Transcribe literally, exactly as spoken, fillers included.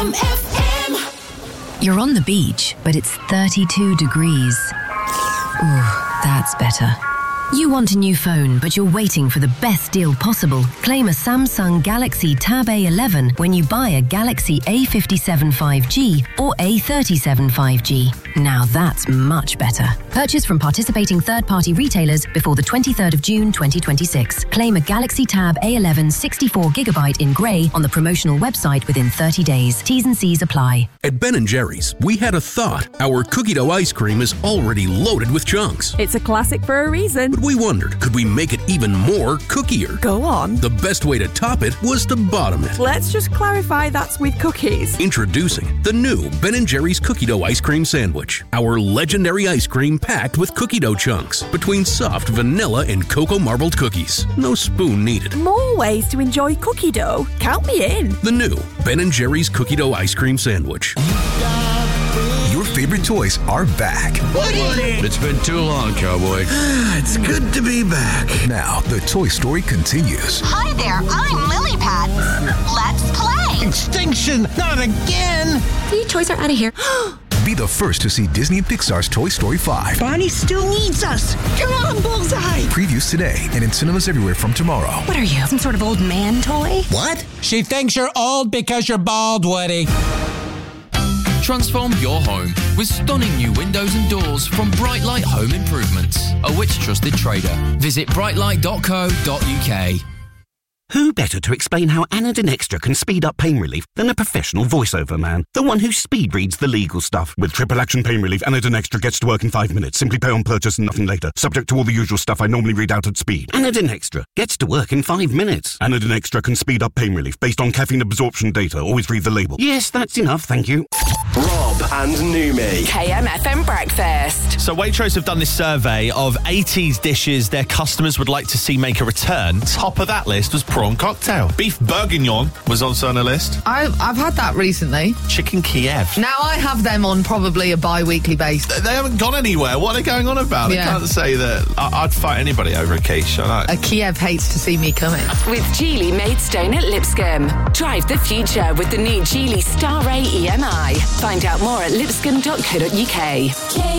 You're on the beach, but it's thirty-two degrees. Ooh, that's better. You want a new phone, but you're waiting for the best deal possible. Claim a Samsung Galaxy Tab A eleven when you buy a Galaxy A fifty-seven five G or A thirty-seven five G. Now that's much better. Purchase from participating third-party retailers before the twenty-third of June twenty twenty-six. Claim a Galaxy Tab A eleven sixty-four gigabyte in grey on the promotional website within thirty days. T's and C's apply. At Ben and Jerry's, we had a thought. Our cookie dough ice cream is already loaded with chunks. It's a classic for a reason. But we wondered, could we make it even more cookier? Go on. The best way to top it was to bottom it. Let's just clarify that's with cookies. Introducing the new Ben and Jerry's Cookie Dough Ice Cream Sandwich. Our legendary ice cream packed with cookie dough chunks between soft vanilla and cocoa marbled cookies. No spoon needed. More ways to enjoy cookie dough. Count me in. The new Ben and Jerry's Cookie Dough Ice Cream Sandwich. Your favorite toys are back. Woody! It's been too long, cowboy. It's good to be back. Now, the Toy Story continues. Hi there, I'm Lily Pad. Let's play. Extinction, not again. Your toys are out of here. Be the first to see Disney and Pixar's Toy Story five. Bonnie still needs us. Come on, Bullseye. Previews today and in cinemas everywhere from tomorrow. What are you, some sort of old man toy? What? She thinks you're old because you're bald, Woody. Transform your home with stunning new windows and doors from Brightlight Home Improvements, a Which trusted trader. Visit brightlight dot co dot uk. Who better to explain how Anadin Extra can speed up pain relief than a professional voiceover man? The one who speed reads the legal stuff. With triple action pain relief, Anadin Extra gets to work in five minutes. Simply pay on purchase and nothing later. Subject to all the usual stuff I normally read out at speed. Anadin Extra gets to work in five minutes. Anadin Extra can speed up pain relief based on caffeine absorption data. Always read the label. Yes, that's enough, thank you. Rob and Numi. K M F M Breakfast. So Waitrose have done this survey of eighties dishes their customers would like to see make a return. Top of that list was prawn cocktail. Beef bourguignon was also on the list. I've, I've had that recently. Chicken Kiev. Now I have them on probably a bi-weekly basis. They haven't gone anywhere. What are they going on about? Yeah. I can't say that I, I'd fight anybody over a quiche. I know. A Kiev hates to see me coming. With Geely Maidstone at Lipscomb. Drive the future with the new Geely Star Ray E M I. Find out more at lipscomb dot co dot uk.